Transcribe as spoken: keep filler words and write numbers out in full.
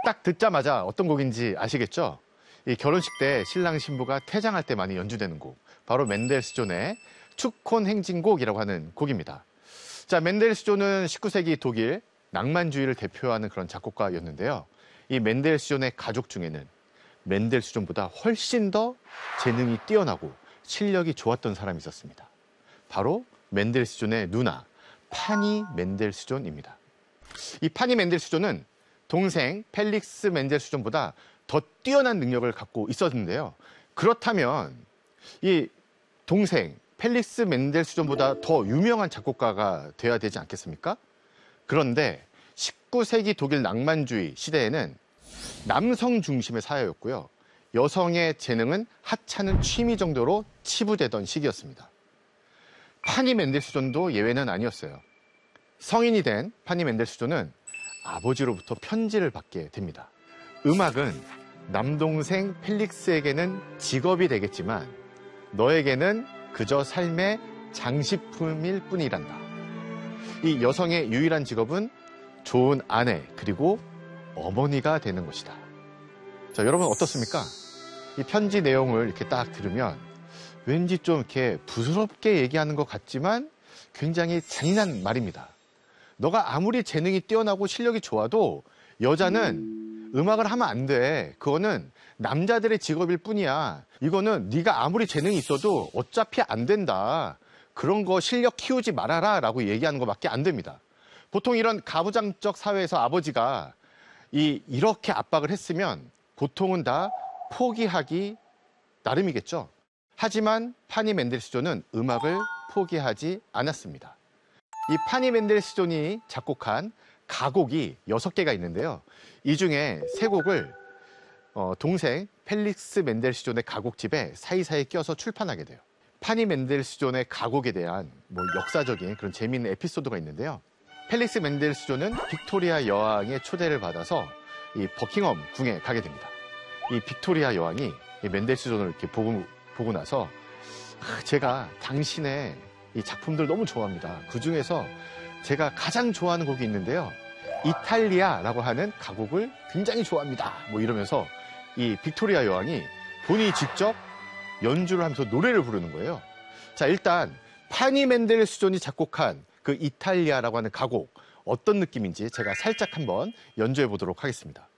딱 듣자마자 어떤 곡인지 아시겠죠? 이 결혼식 때 신랑 신부가 퇴장할 때 많이 연주되는 곡, 바로 멘델스존의 축혼 행진곡이라고 하는 곡입니다. 자, 멘델스존은 십구 세기 독일 낭만주의를 대표하는 그런 작곡가였는데요. 이 멘델스존의 가족 중에는 멘델스존보다 훨씬 더 재능이 뛰어나고 실력이 좋았던 사람이 있었습니다. 바로 멘델스존의 누나 파니 멘델스존입니다. 이 파니 멘델스존은 동생 펠릭스 멘델스존보다 더 뛰어난 능력을 갖고 있었는데요. 그렇다면 이 동생 펠릭스 멘델스존보다 더 유명한 작곡가가 돼야 되지 않겠습니까? 그런데 십구 세기 독일 낭만주의 시대에는 남성 중심의 사회였고요. 여성의 재능은 하찮은 취미 정도로 치부되던 시기였습니다. 파니 멘델스존도 예외는 아니었어요. 성인이 된 파니 멘델스존은 아버지로부터 편지를 받게 됩니다. 음악은 남동생 펠릭스에게는 직업이 되겠지만 너에게는 그저 삶의 장식품일 뿐이란다. 이 여성의 유일한 직업은 좋은 아내 그리고 어머니가 되는 것이다. 자, 여러분 어떻습니까? 이 편지 내용을 이렇게 딱 들으면 왠지 좀 이렇게 부스럽게 얘기하는 것 같지만 굉장히 잔인한 말입니다. 너가 아무리 재능이 뛰어나고 실력이 좋아도 여자는 음악을 하면 안 돼. 그거는 남자들의 직업일 뿐이야. 이거는 네가 아무리 재능이 있어도 어차피 안 된다. 그런 거 실력 키우지 말아라 라고 얘기하는 것밖에 안 됩니다. 보통 이런 가부장적 사회에서 아버지가 이, 이렇게 압박을 했으면 보통은 다 포기하기 나름이겠죠. 하지만 파니 멘델스존은 음악을 포기하지 않았습니다. 이 파니 멘델스존이 작곡한 가곡이 여섯 개가 있는데요. 이 중에 세 곡을 어, 동생 펠릭스 멘델스존의 가곡집에 사이사이 껴서 출판하게 돼요. 파니 멘델스존의 가곡에 대한 뭐 역사적인 그런 재미있는 에피소드가 있는데요. 펠릭스 멘델스존은 빅토리아 여왕의 초대를 받아서 이 버킹엄 궁에 가게 됩니다. 이 빅토리아 여왕이 이 멘델스존을 이렇게 보고, 보고 나서 아, 제가 당신의 이 작품들 너무 좋아합니다. 그 중에서 제가 가장 좋아하는 곡이 있는데요. 이탈리아라고 하는 가곡을 굉장히 좋아합니다. 뭐 이러면서 이 빅토리아 여왕이 본인이 직접 연주를 하면서 노래를 부르는 거예요. 자, 일단 파니 멘델스존이 작곡한 그 이탈리아라고 하는 가곡 어떤 느낌인지 제가 살짝 한번 연주해 보도록 하겠습니다.